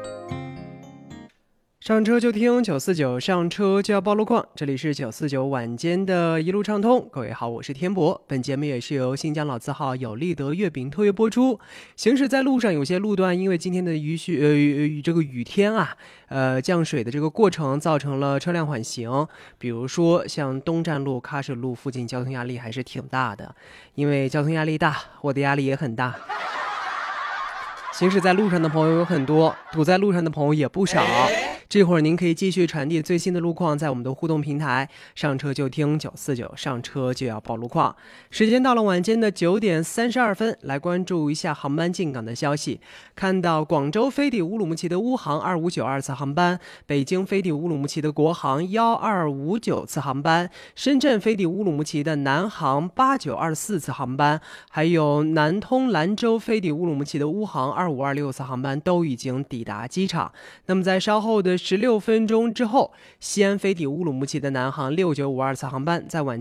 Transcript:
上车就听949，上车就要报路况。这里是949晚间的一路畅通。各位好，我是天博。本节目也是由新疆老字号有利德月饼特约播出。行驶在路上，有些路段因为今天的雨天啊，降水的这个过程造成了车辆缓行。比如说像东站路、喀什路附近，交通压力还是挺大的。因为交通压力大，我的压力也很大。行驶在路上的朋友有很多，堵在路上的朋友也不少。这会儿您可以继续传递最新的路况，在我们的互动平台上车就听949，上车就要报路况。时间到了晚间的9点32分，来关注一下航班进港的消息。看到广州飞抵乌鲁木齐的乌航2592次航班，北京飞抵乌鲁木齐的国航1259次航班，深圳飞抵乌鲁木齐的南航8924次航班，还有南通兰州飞抵乌鲁木齐的乌航2526次航班都已经抵达机场。那么在稍后的16分钟之后，西安飞抵乌鲁木齐的南航6952次航班在晚